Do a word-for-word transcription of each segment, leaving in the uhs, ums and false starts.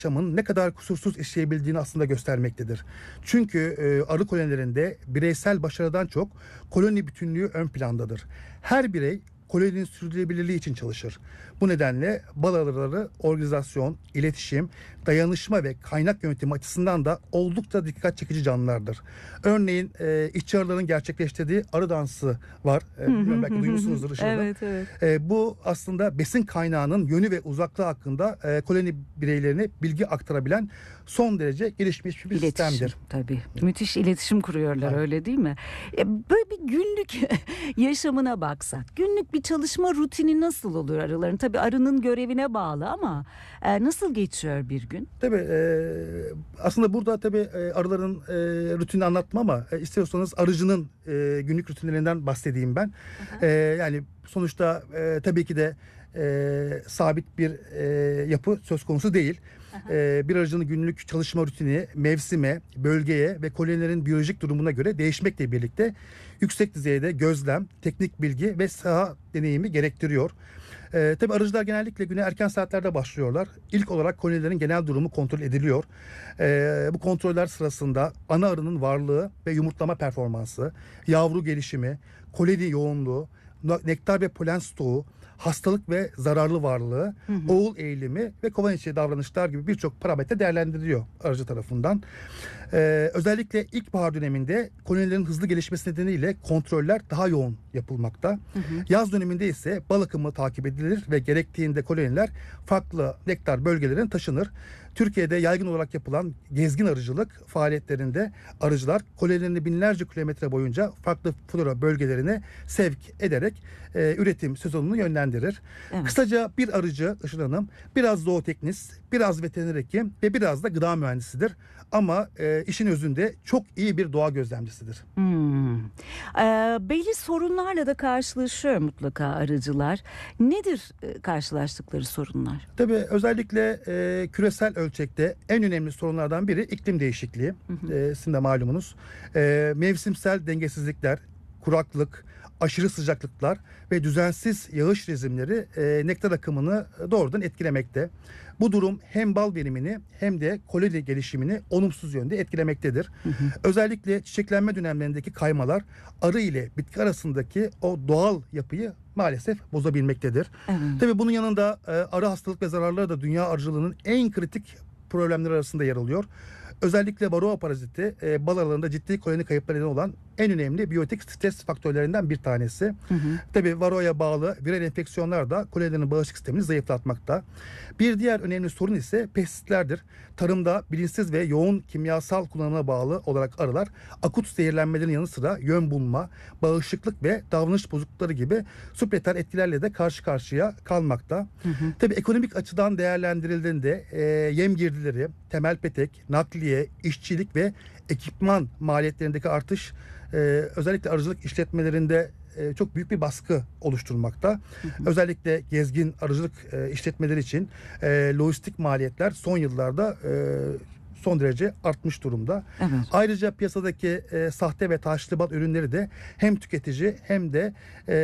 yaşamın ne kadar kusursuz işleyebildiğini aslında göstermektedir. Çünkü e, arı kolonilerinde bireysel başarıdan çok koloni bütünlüğü ön plandadır. Her birey koloninin sürdürülebilirliği için çalışır. Bu nedenle bal arıları organizasyon, iletişim, dayanışma ve kaynak yönetimi açısından da oldukça dikkat çekici canlılardır. Örneğin e, işçi arıların gerçekleştirdiği arı dansı var. E, bilmiyorum, belki duymuşsunuzdur Işıl Hanım. Evet, evet. E, bu aslında besin kaynağının yönü ve uzaklığı hakkında e, koloni bireylerine bilgi aktarabilen son derece gelişmiş bir İletişim, sistemdir. tabii. Müthiş iletişim kuruyorlar, Evet. öyle değil mi? E, böyle bir günlük yaşamına baksak, günlük bir çalışma rutini nasıl olur arıların? Tabii arının görevine bağlı ama e, nasıl geçiyor bir gün? Tabii e, aslında burada tabii e, arıların e, rutinini anlatmam ama e, istiyorsanız arıcının e, günlük rutinlerinden bahsedeyim ben. E, yani sonuçta e, tabii ki de e, sabit bir e, yapı söz konusu değil. E, bir arıcının günlük çalışma rutini mevsime, bölgeye ve kolonilerin biyolojik durumuna göre değişmekle birlikte yüksek düzeyde gözlem, teknik bilgi ve saha deneyimi gerektiriyor. Ee, tabii arıcılar genellikle güne erken saatlerde başlıyorlar. İlk olarak kolonilerin genel durumu kontrol ediliyor. Ee, bu kontroller sırasında ana arının varlığı ve yumurtlama performansı, yavru gelişimi, koloni yoğunluğu, nektar ve polen stoğu, hastalık ve zararlı varlığı, hı hı. oğul eğilimi ve kovan içi davranışlar gibi birçok parametre değerlendiriliyor arıcı tarafından. Ee, özellikle ilkbahar döneminde kolonilerin hızlı gelişmesi nedeniyle kontroller daha yoğun yapılmakta. Hı hı. Yaz döneminde ise bal akımı takip edilir ve gerektiğinde koloniler farklı nektar bölgelerine taşınır. Türkiye'de yaygın olarak yapılan gezgin arıcılık faaliyetlerinde arıcılar kolonilerini binlerce kilometre boyunca farklı flora bölgelerine sevk ederek e, üretim sezonunu yönlendirir. Evet. Kısaca bir arıcı Işıl Hanım biraz zooteknist, biraz veteriner hekim ve biraz da gıda mühendisidir. Ama e, işin özünde çok iyi bir doğa gözlemcisidir. Hmm. Ee, belli sorunlarla da karşılaşıyor mutlaka arıcılar. Nedir e, karşılaştıkları sorunlar? Tabii özellikle e, küresel ölçekte en önemli sorunlardan biri iklim değişikliği. Hı hı. E, sizin de malumunuz. E, mevsimsel dengesizlikler, kuraklık, aşırı sıcaklıklar ve düzensiz yağış rejimleri e, nektar akımını doğrudan etkilemekte. Bu durum hem bal verimini hem de koloni gelişimini olumsuz yönde etkilemektedir. Hı hı. Özellikle çiçeklenme dönemlerindeki kaymalar arı ile bitki arasındaki o doğal yapıyı maalesef bozabilmektedir. Evet. Tabii bunun yanında e, arı hastalık ve zararları da dünya arıcılığının en kritik problemleri arasında yer alıyor. Özellikle varroa paraziti e, bal arılarında ciddi koloni kayıpları neden olan en önemli biyotik stres faktörlerinden bir tanesi. Hı hı. Tabii varroaya bağlı viral enfeksiyonlar da kolonilerin bağışıklık sistemini zayıflatmakta. Bir diğer önemli sorun ise pestisitlerdir. Tarımda bilinçsiz ve yoğun kimyasal kullanıma bağlı olarak arılar akut zehirlenmelerin yanı sıra yön bulma, bağışıklık ve davranış bozuklukları gibi süpreter etkilerle de karşı karşıya kalmakta. Hı hı. Tabii ekonomik açıdan değerlendirildiğinde e, yem girdileri, temel petek, nakliye, işçilik ve ekipman maliyetlerindeki artış e, özellikle arıcılık işletmelerinde e, çok büyük bir baskı oluşturmakta. Hı hı. Özellikle gezgin arıcılık e, işletmeleri için e, lojistik maliyetler son yıllarda e, son derece artmış durumda. Evet. Ayrıca piyasadaki e, sahte ve taşlı bal ürünleri de hem tüketici hem de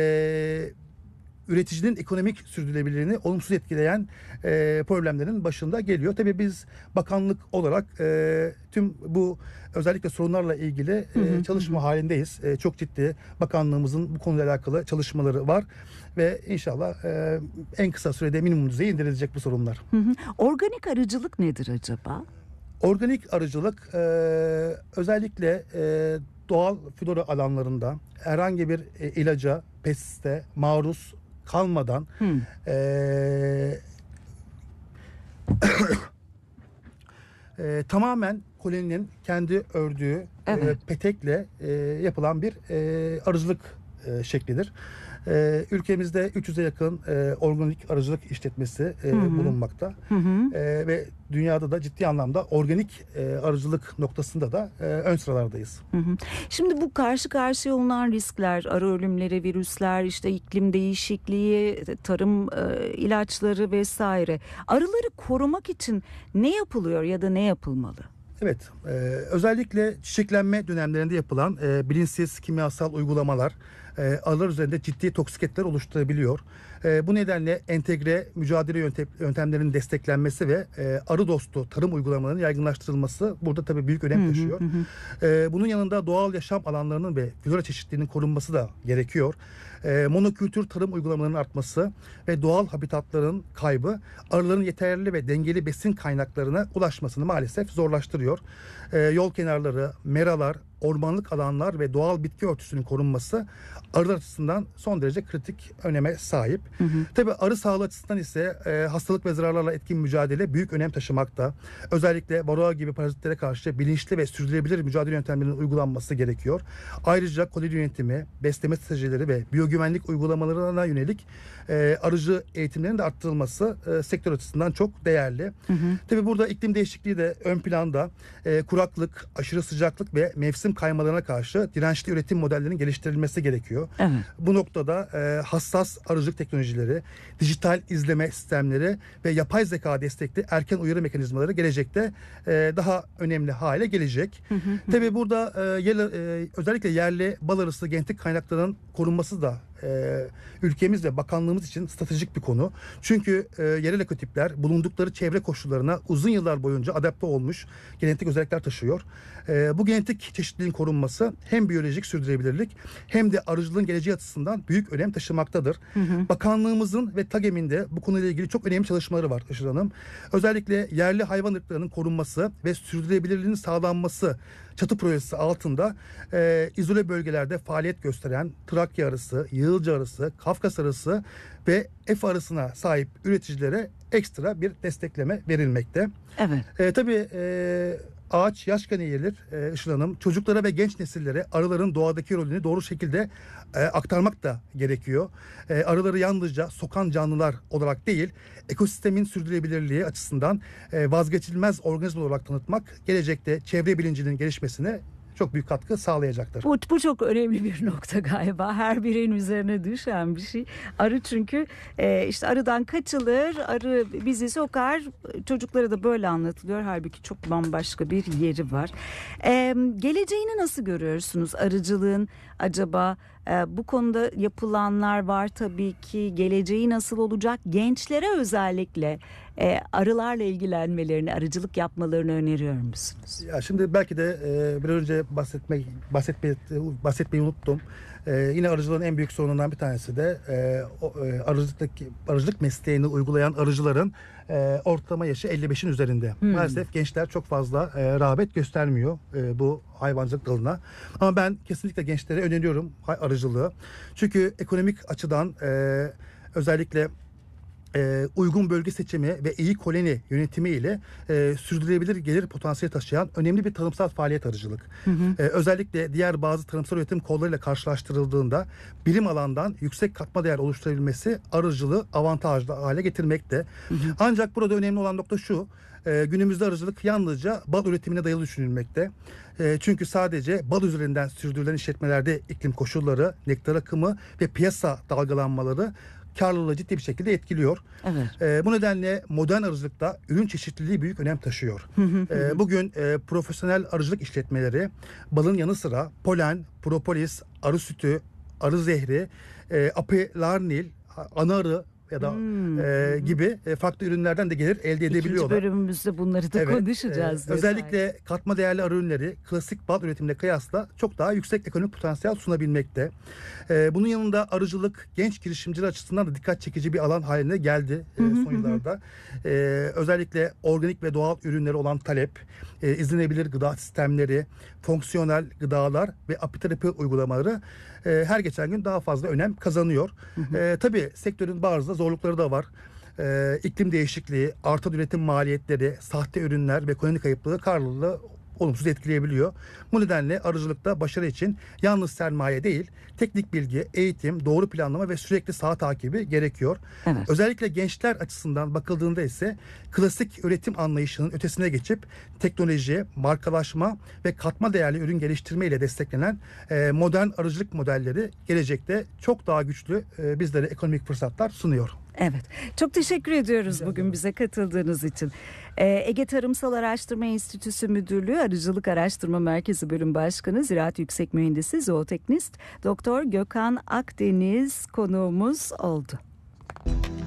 e, üreticinin ekonomik sürdürülebilirliğini olumsuz etkileyen e, problemlerin başında geliyor. Tabii biz bakanlık olarak e, tüm bu özellikle sorunlarla ilgili e, çalışma hı hı. halindeyiz. E, çok ciddi bakanlığımızın bu konuyla alakalı çalışmaları var ve inşallah e, en kısa sürede minimum düzeye indirilecek bu sorunlar. Hı hı. Organik arıcılık nedir acaba? Organik arıcılık e, özellikle e, doğal flora alanlarında herhangi bir e, ilaca, pestisite maruz kalmadan hmm. e, e, tamamen koloninin kendi ördüğü evet. e, petekle e, yapılan bir e, arıcılık e, şeklidir. E, ülkemizde üç yüze yakın e, organik arıcılık işletmesi e, hı hı. bulunmakta. Hı hı. E, ve dünyada da ciddi anlamda organik e, arıcılık noktasında da e, ön sıralardayız. Hı hı. Şimdi bu karşı karşıya olunan riskler, arı ölümleri, virüsler, işte iklim değişikliği, tarım e, ilaçları vesaire. Arıları korumak için ne yapılıyor ya da ne yapılmalı? Evet, e, özellikle çiçeklenme dönemlerinde yapılan e, bilinçsiz kimyasal uygulamalar, e, arılar üzerinde ciddi toksiketler oluşturabiliyor. E, bu nedenle entegre mücadele yöntem, yöntemlerinin desteklenmesi ve e, arı dostu tarım uygulamalarının yaygınlaştırılması burada tabii büyük önem Hı hı, taşıyor. hı hı. E, bunun yanında doğal yaşam alanlarının ve flora çeşitliliğinin korunması da gerekiyor. E, monokültür tarım uygulamalarının artması ve doğal habitatların kaybı arıların yeterli ve dengeli besin kaynaklarına ulaşmasını maalesef zorlaştırıyor. E, yol kenarları, meralar, ormanlık alanlar ve doğal bitki örtüsünün korunması arılar açısından son derece kritik öneme sahip. Hı hı. Tabii arı sağlığı açısından ise e, hastalık ve zararlarla etkin mücadele büyük önem taşımakta. Özellikle varroa gibi parazitlere karşı bilinçli ve sürdürülebilir mücadele yöntemlerinin uygulanması gerekiyor. Ayrıca koloni yönetimi, besleme stratejileri ve biyogüvenlik uygulamalarına yönelik e, arıcı eğitimlerinin de arttırılması e, sektör açısından çok değerli. Hı hı. Tabii burada iklim değişikliği de ön planda. E, kuraklık, aşırı sıcaklık ve mevsim kaymalarına karşı dirençli üretim modellerinin geliştirilmesi gerekiyor. Evet. Bu noktada e, hassas arıcılık teknolojileri, dijital izleme sistemleri ve yapay zeka destekli erken uyarı mekanizmaları gelecekte e, daha önemli hale gelecek. Hı hı. Tabii burada e, yerli, e, özellikle yerli bal arısı genetik kaynaklarının korunması da e, ülkemiz ve bakanlığımız için stratejik bir konu. Çünkü e, yerel ekotipler bulundukları çevre koşullarına uzun yıllar boyunca adapte olmuş genetik özellikler taşıyor. E, bu genetik çeşitliliğin korunması hem biyolojik sürdürülebilirlik hem de arıcılığın geleceği açısından büyük önem taşımaktadır. Hı hı. Bakanlığımızın ve TAGEM'in de bu konuyla ilgili çok önemli çalışmaları var Işıl Hanım. Özellikle yerli hayvan ırklarının korunması ve sürdürülebilirliğinin sağlanması çatı projesi altında e, izole bölgelerde faaliyet gösteren Trakya arısı, Yığılca arısı, Kafkas arısı ve F arısına sahip üreticilere ekstra bir destekleme verilmekte. Evet. E, tabii e, ağaç yaşken eğilir e, Işıl Hanım. Çocuklara ve genç nesillere arıların doğadaki rolünü doğru şekilde e, aktarmak da gerekiyor. E, arıları yalnızca sokan canlılar olarak değil, ekosistemin sürdürülebilirliği açısından e, vazgeçilmez organizma olarak tanıtmak gelecekte çevre bilincinin gelişmesine çok büyük katkı sağlayacaktır. Bu, bu çok önemli bir nokta galiba. Her bireyin üzerine düşen bir şey. Arı çünkü e, işte arıdan kaçılır, arı bizi sokar. Çocuklara da böyle anlatılıyor. Halbuki çok bambaşka bir yeri var. E, geleceğini nasıl görüyorsunuz arıcılığın acaba? E, bu konuda yapılanlar var tabii ki. Geleceği nasıl olacak? Gençlere özellikle e, arılarla ilgilenmelerini, arıcılık yapmalarını öneriyor musunuz? Ya şimdi belki de e, bir önce bahsetmek bahsetmeyi bahsetmeyi unuttum. E, yine arıcılığın en büyük sorunundan bir tanesi de e, o, e, arıcılık arıcılık mesleğini uygulayan arıcıların e, ortalama yaşı elli beşin üzerinde. Hmm. Maalesef gençler çok fazla e, rağbet göstermiyor e, bu hayvancılık dalına. Ama ben kesinlikle gençlere öneriyorum arıcılığı. Çünkü ekonomik açıdan e, özellikle e, uygun bölge seçimi ve iyi koloni yönetimi ile e, sürdürülebilir gelir potansiyeli taşıyan önemli bir tarımsal faaliyet arıcılık. Hı hı. E, özellikle diğer bazı tarımsal üretim kollarıyla karşılaştırıldığında birim alandan yüksek katma değer oluşturabilmesi arıcılığı avantajlı hale getirmekte. Hı hı. Ancak burada önemli olan nokta şu: e, günümüzde arıcılık yalnızca bal üretimine dayalı düşünülmekte. E, çünkü sadece bal üzerinden sürdürülen işletmelerde iklim koşulları, nektar akımı ve piyasa dalgalanmaları karlılığı ciddi bir şekilde etkiliyor. Evet. E, bu nedenle modern arıcılıkta ürün çeşitliliği büyük önem taşıyor. e, bugün e, profesyonel arıcılık işletmeleri balın yanı sıra polen, propolis, arı sütü, arı zehri, e, apilarnil, ana arı ya da Hmm. e, gibi e, farklı ürünlerden de gelir elde İkinci edebiliyorlar. bölümümüzde bunları da Evet, konuşacağız. e, özellikle katma değerli arı ürünleri klasik bal üretimine kıyasla çok daha yüksek ekonomik potansiyel sunabilmekte. E, bunun yanında arıcılık genç girişimciler açısından da dikkat çekici bir alan haline geldi e, Hı hı, son yıllarda. E, özellikle organik ve doğal ürünleri olan talep, e, izlenebilir gıda sistemleri, fonksiyonel gıdalar ve apiterapi uygulamaları e, her geçen gün daha fazla önem kazanıyor. Hı hı. E, tabii sektörün bazı zorlukları da var. Ee, iklim değişikliği, artan üretim maliyetleri, sahte ürünler ve koloni kayıplığı karlılığı olumsuz etkileyebiliyor. Bu nedenle arıcılıkta başarı için yalnız sermaye değil, teknik bilgi, eğitim, doğru planlama ve sürekli saha takibi gerekiyor. Evet. Özellikle gençler açısından bakıldığında ise klasik üretim anlayışının ötesine geçip teknoloji, markalaşma ve katma değerli ürün geliştirme ile desteklenen e, modern arıcılık modelleri gelecekte çok daha güçlü e, bizlere ekonomik fırsatlar sunuyor. Evet. Çok teşekkür ediyoruz bugün bize katıldığınız için. Ee, Ege Tarımsal Araştırma Enstitüsü Müdürlüğü Arıcılık Araştırma Merkezi Bölüm Başkanı, Ziraat Yüksek Mühendisi, Zooteknist Doktor Gökhan Akdeniz konuğumuz oldu.